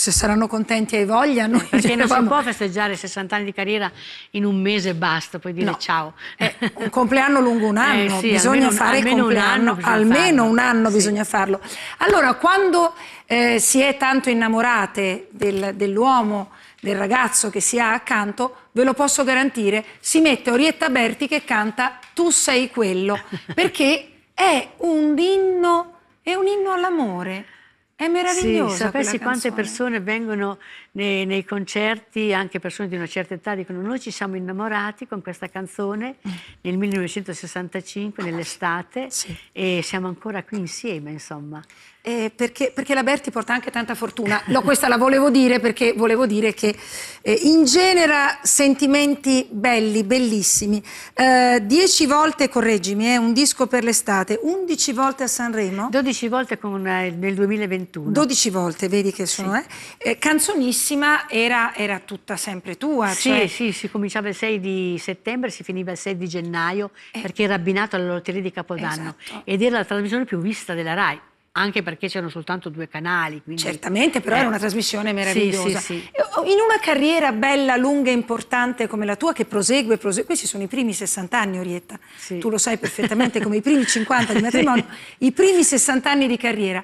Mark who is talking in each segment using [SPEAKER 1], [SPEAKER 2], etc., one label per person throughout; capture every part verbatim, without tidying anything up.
[SPEAKER 1] se saranno contenti hai voglia. Noi
[SPEAKER 2] perché non si
[SPEAKER 1] eravamo...
[SPEAKER 2] può festeggiare sessanta anni di carriera in un mese e basta, poi dire
[SPEAKER 1] no.
[SPEAKER 2] ciao.
[SPEAKER 1] Eh, un compleanno lungo un anno,
[SPEAKER 2] eh, sì,
[SPEAKER 1] bisogna
[SPEAKER 2] almeno,
[SPEAKER 1] fare il compleanno,
[SPEAKER 2] un anno
[SPEAKER 1] almeno
[SPEAKER 2] farlo.
[SPEAKER 1] un anno
[SPEAKER 2] sì.
[SPEAKER 1] bisogna farlo. Allora, quando eh, si è tanto innamorate del, dell'uomo, del ragazzo che si ha accanto, ve lo posso garantire, si mette Orietta Berti che canta Tu sei quello, perché è un inno, è un inno all'amore. È meravigliosa.
[SPEAKER 2] Sì, sapessi quante
[SPEAKER 1] canzone.
[SPEAKER 2] persone vengono nei, nei concerti, anche persone di una certa età, dicono noi ci siamo innamorati con questa canzone mm. nel millenovecentosessantacinque, nell'estate, sì. e siamo ancora qui insieme, insomma.
[SPEAKER 1] Eh, perché, perché la Berti porta anche tanta fortuna. No, questa la volevo dire perché volevo dire che eh, ingenera sentimenti belli, bellissimi. Eh, dieci volte, correggimi, eh, un disco per l'estate, undici volte a Sanremo?
[SPEAKER 2] dodici volte con, eh, nel duemilaventuno.
[SPEAKER 1] dodici volte, vedi che sono, sì. eh? Eh, Canzonissima era, era tutta sempre tua.
[SPEAKER 2] Sì,
[SPEAKER 1] cioè...
[SPEAKER 2] sì, si cominciava il sei di settembre, si finiva il sei di gennaio, eh. perché era abbinato alla lotteria di Capodanno. Esatto. Ed era la trasmissione più vista della Rai. Anche perché c'erano soltanto due canali. Quindi...
[SPEAKER 1] Certamente, però eh. era una trasmissione meravigliosa.
[SPEAKER 2] Sì, sì, sì.
[SPEAKER 1] In una carriera bella, lunga e importante come la tua, che prosegue, prosegue, questi sono i primi sessanta anni, Orietta, sì. tu lo sai perfettamente, come i primi cinquanta di matrimonio, sì. i primi sessanta anni di carriera.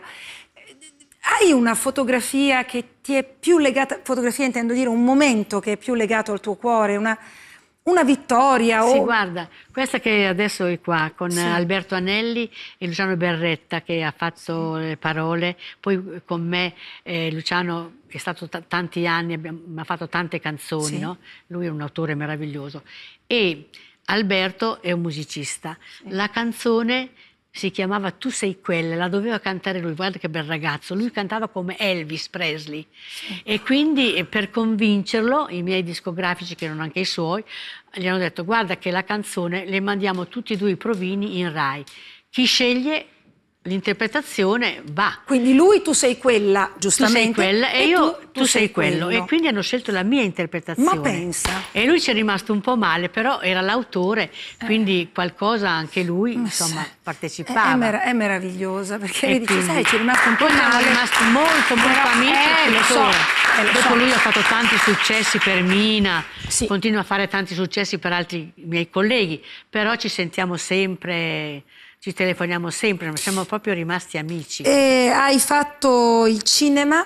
[SPEAKER 1] Hai una fotografia che ti è più legata, fotografia intendo dire un momento che è più legato al tuo cuore, una... Una vittoria?
[SPEAKER 2] Sì,
[SPEAKER 1] o...
[SPEAKER 2] guarda, questa che adesso è qua, con sì. Alberto Anelli e Luciano Berretta che ha fatto sì. le parole, poi con me eh, Luciano è stato tanti anni, mi ha fatto tante canzoni, sì. no? Lui è un autore meraviglioso. E Alberto è un musicista. Sì. La canzone si chiamava Tu sei quella, la doveva cantare lui, guarda che bel ragazzo, lui cantava come Elvis Presley sì. e quindi per convincerlo i miei discografici, che erano anche i suoi, gli hanno detto guarda che la canzone le mandiamo tutti e due i provini in Rai, chi sceglie l'interpretazione va.
[SPEAKER 1] Quindi lui Tu sei quella, giustamente.
[SPEAKER 2] Tu sei quella e, e io Tu, tu, tu sei, sei quello. quello. E quindi hanno scelto la mia interpretazione.
[SPEAKER 1] Ma pensa.
[SPEAKER 2] E lui ci è rimasto un po' male, però era l'autore, eh. quindi qualcosa anche lui,
[SPEAKER 1] Ma
[SPEAKER 2] insomma,
[SPEAKER 1] sì.
[SPEAKER 2] partecipava.
[SPEAKER 1] È, è, mer è meravigliosa, perché
[SPEAKER 2] e
[SPEAKER 1] mi dice, sai, ci è rimasto un po'
[SPEAKER 2] poi
[SPEAKER 1] male.
[SPEAKER 2] siamo rimasti molto, molto
[SPEAKER 1] però,
[SPEAKER 2] amici.
[SPEAKER 1] Eh, lo so. Eh, lo
[SPEAKER 2] Dopo
[SPEAKER 1] so.
[SPEAKER 2] lui ha fatto tanti successi per Mina,
[SPEAKER 1] sì.
[SPEAKER 2] continua a fare tanti successi per altri miei colleghi, però ci sentiamo sempre... Ci telefoniamo sempre, siamo proprio rimasti amici.
[SPEAKER 1] E hai fatto il cinema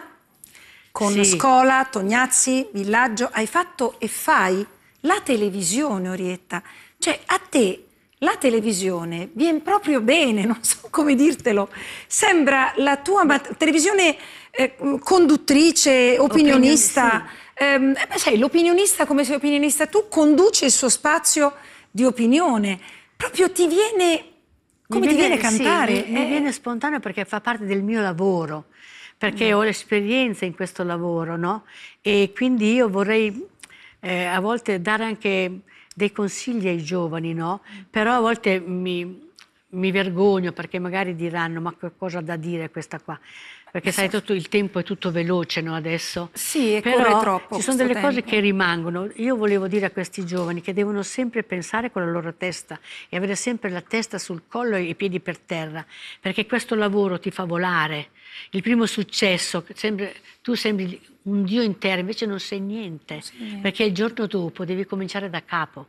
[SPEAKER 1] con
[SPEAKER 2] sì.
[SPEAKER 1] Scola, Tognazzi, Villaggio, hai fatto e fai la televisione, Orietta. Cioè, a te la televisione viene proprio bene, non so come dirtelo. Sembra la tua televisione eh, conduttrice, opinionista. Opinion, sì. eh, beh, sai, l'opinionista, come sei opinionista tu, conduce il suo spazio di opinione. Proprio ti viene... Come
[SPEAKER 2] mi
[SPEAKER 1] ti
[SPEAKER 2] viene,
[SPEAKER 1] viene cantare?
[SPEAKER 2] Sì, mi, mi viene spontaneo perché fa parte del mio lavoro, perché mm. ho l'esperienza in questo lavoro, no? E quindi io vorrei eh, a volte dare anche dei consigli ai giovani, no? Mm. Però a volte mi, mi vergogno perché magari diranno ma che cosa ha da dire questa qua? Perché sai, tutto il tempo è tutto veloce, no, adesso?
[SPEAKER 1] Sì, e
[SPEAKER 2] però
[SPEAKER 1] corre troppo
[SPEAKER 2] ci sono delle
[SPEAKER 1] tempo.
[SPEAKER 2] cose che rimangono. Io volevo dire a questi giovani che devono sempre pensare con la loro testa e avere sempre la testa sul collo e i piedi per terra, perché questo lavoro ti fa volare. Il primo successo, sembra, tu sembri un dio in terra, invece non sei niente, sì. perché il giorno dopo devi cominciare da capo.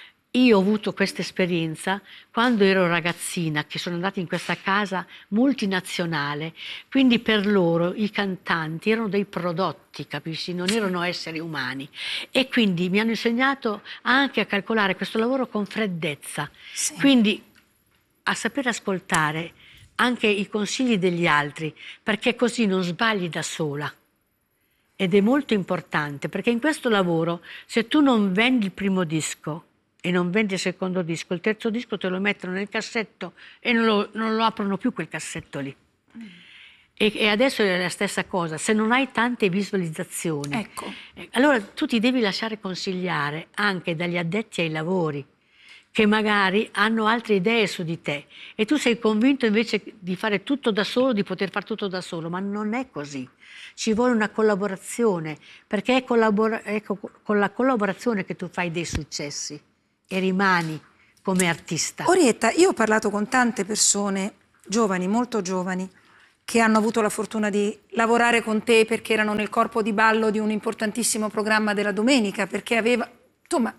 [SPEAKER 2] Io ho avuto questa esperienza quando ero ragazzina, che sono andata in questa casa multinazionale, quindi per loro i cantanti erano dei prodotti, capisci? Non erano esseri umani. E quindi mi hanno insegnato anche a calcolare questo lavoro con freddezza, sì. quindi a saper ascoltare anche i consigli degli altri, perché così non sbagli da sola. Ed è molto importante, perché in questo lavoro, se tu non vendi il primo disco, e non vendi il secondo disco, il terzo disco te lo mettono nel cassetto e non lo, non lo aprono più quel cassetto lì. Mm. E, e adesso è la stessa cosa, se non hai tante visualizzazioni,
[SPEAKER 1] ecco.
[SPEAKER 2] eh, allora tu ti devi lasciare consigliare anche dagli addetti ai lavori, che magari hanno altre idee su di te e tu sei convinto invece di fare tutto da solo, di poter fare tutto da solo, ma non è così. Ci vuole una collaborazione, perché è, collabora- è co- con la collaborazione che tu fai dei successi e rimani come artista.
[SPEAKER 1] Orietta, io ho parlato con tante persone, giovani, molto giovani, che hanno avuto la fortuna di lavorare con te perché erano nel corpo di ballo di un importantissimo programma della domenica, perché aveva... Insomma,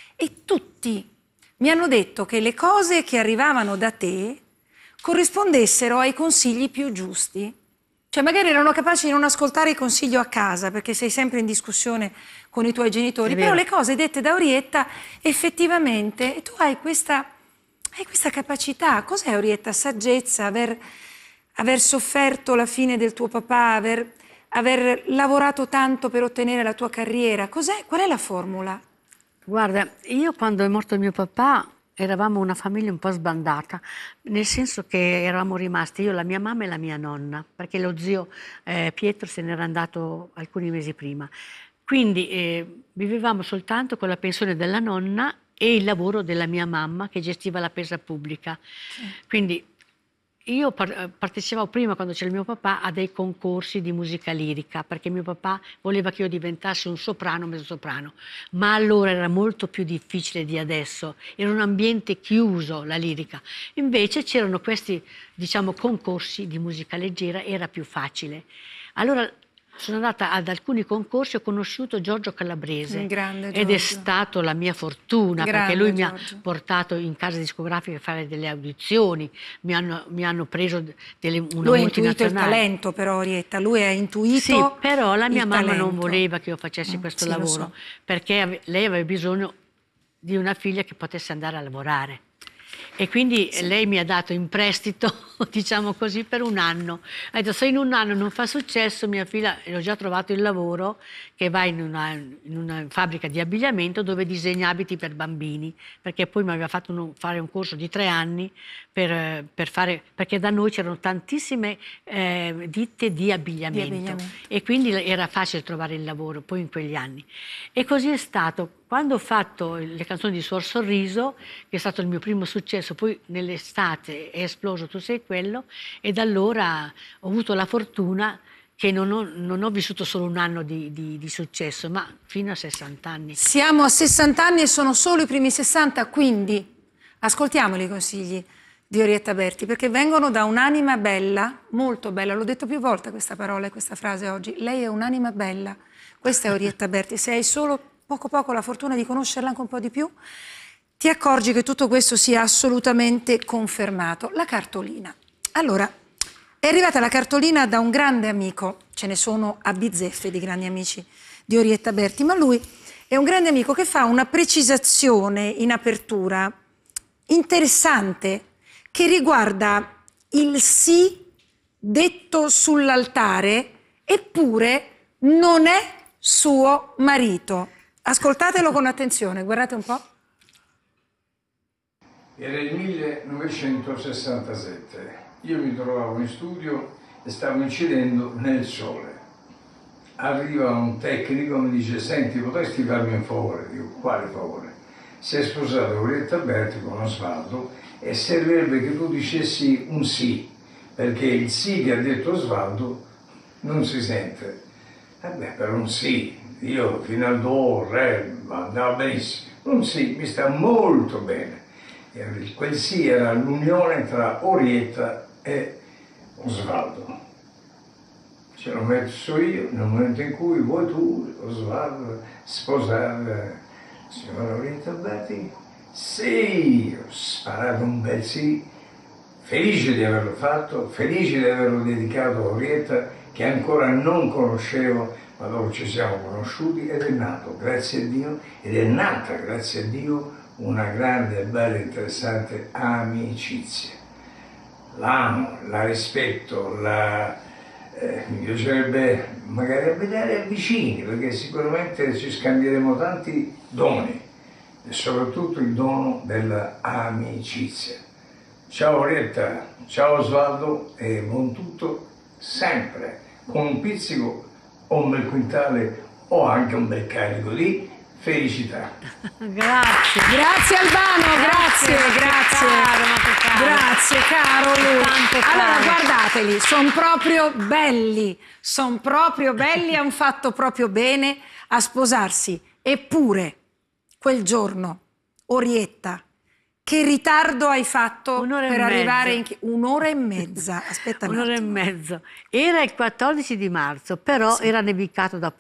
[SPEAKER 1] e tutti mi hanno detto che le cose che arrivavano da te corrispondessero ai consigli più giusti. Cioè magari erano capaci di non ascoltare il consiglio a casa perché sei sempre in discussione con i tuoi genitori, però le cose dette da Orietta effettivamente, e tu hai questa, hai questa capacità. Cos'è, Orietta? Saggezza, aver, aver sofferto la fine del tuo papà, aver, aver lavorato tanto per ottenere la tua carriera. Cos'è? Qual è la formula?
[SPEAKER 2] Guarda, io quando è morto mio papà eravamo una famiglia un po' sbandata, nel senso che eravamo rimasti io, la mia mamma e la mia nonna, perché lo zio eh, Pietro se n'era andato alcuni mesi prima. Quindi eh, vivevamo soltanto con la pensione della nonna e il lavoro della mia mamma che gestiva la pesa pubblica. Sì. Quindi io par- partecipavo prima, quando c'era il mio papà, a dei concorsi di musica lirica, perché mio papà voleva che io diventassi un soprano, mezzosoprano, ma allora era molto più difficile di adesso, era un ambiente chiuso la lirica. Invece c'erano questi, diciamo, concorsi di musica leggera, era più facile. Allora sono andata ad alcuni concorsi, ho conosciuto Giorgio Calabrese ed è stato la mia fortuna, grande, perché lui Giorgio. Mi ha portato in casa discografica a fare delle audizioni, mi hanno, mi hanno preso delle, una
[SPEAKER 1] lui
[SPEAKER 2] multinazionale.
[SPEAKER 1] Lui ha intuito il talento però, Orietta, lui ha intuito
[SPEAKER 2] Sì, però la mia mamma
[SPEAKER 1] talento.
[SPEAKER 2] non voleva che io facessi mm, questo sì, lavoro, so. Perché ave, lei aveva bisogno di una figlia che potesse andare a lavorare. E quindi sì. Lei mi ha dato in prestito, diciamo così, per un anno. Ha detto, se in un anno non fa successo, mia figlia, l'ho già trovato il lavoro, che va in una, in una fabbrica di abbigliamento dove disegna abiti per bambini, perché poi mi aveva fatto uno, fare un corso di tre anni, per, per fare, perché da noi c'erano tantissime eh, ditte di abbigliamento, di abbigliamento, e quindi era facile trovare il lavoro, poi in quegli anni. E così è stato. Quando ho fatto le canzoni di Suor Sorriso, che è stato il mio primo successo, poi nell'estate è esploso Tu sei quello, e da allora ho avuto la fortuna che non ho, non ho vissuto solo un anno di, di, di successo, ma fino a sessanta anni.
[SPEAKER 1] Siamo a sessanta anni e sono solo i primi sessanta, quindi ascoltiamoli i consigli di Orietta Berti, perché vengono da un'anima bella, molto bella. L'ho detto più volte questa parola e questa frase oggi. Lei è un'anima bella. Questa è Orietta Berti. Se hai solo poco poco la fortuna di conoscerla anche un po' di più, ti accorgi che tutto questo sia assolutamente confermato. La cartolina. Allora, è arrivata la cartolina da un grande amico, ce ne sono a bizzeffe di grandi amici di Orietta Berti, ma lui è un grande amico che fa una precisazione in apertura interessante che riguarda il sì detto sull'altare, eppure non è suo marito. Ascoltatelo con attenzione, guardate un po'.
[SPEAKER 3] Era il millenovecentosessantasette, io mi trovavo in studio e stavo incidendo nel sole. Arriva un tecnico e mi dice, senti, potresti farmi un favore? Dico, quale favore? Si è sposato Orietta Berti con Osvaldo e servirebbe che tu dicessi un sì, perché il sì che ha detto Osvaldo non si sente. Vabbè, per un sì, io fino al do, re, andava benissimo. Un sì mi sta molto bene. E quel sì era l'unione tra Orietta e Osvaldo. Ce l'ho messo io nel momento in cui vuoi tu, Osvaldo, sposare la signora Orietta Berti. Sì, ho sparato un bel sì, felice di averlo fatto, felice di averlo dedicato a Orietta, che ancora non conoscevo, ma dopo ci siamo conosciuti ed è nato, grazie a Dio, ed è nata, grazie a Dio, una grande, bella e interessante amicizia. L'amo, la rispetto, la, eh, mi piacerebbe magari vedere vicini, perché sicuramente ci scambieremo tanti doni, e soprattutto il dono dell'amicizia. Ciao Orietta, ciao Osvaldo, e buon tutto sempre, con un pizzico o un bel quintale o anche un bel carico di felicità.
[SPEAKER 2] Grazie.
[SPEAKER 1] Grazie Albano, grazie, grazie. Grazie caro, caro. Grazie caro lui. Allora guardateli, sono proprio belli, sono proprio belli, hanno fatto proprio bene a sposarsi. Eppure quel giorno Orietta, Che ritardo hai fatto
[SPEAKER 2] Un'ora e
[SPEAKER 1] per
[SPEAKER 2] mezza.
[SPEAKER 1] arrivare in... chi- Un'ora e mezza. Aspetta un
[SPEAKER 2] Un'ora e
[SPEAKER 1] attimo.
[SPEAKER 2] mezzo. Era il quattordici di marzo, però era nevicato da